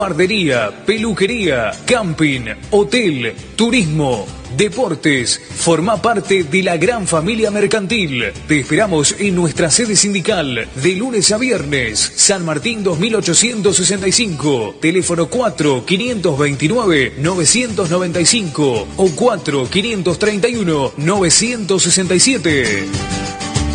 Guardería, peluquería, camping, hotel, turismo, deportes. Forma parte de la gran familia mercantil. Te esperamos en nuestra sede sindical de lunes a viernes. San Martín 2865. Teléfono 4-529-995 o 4-531-967.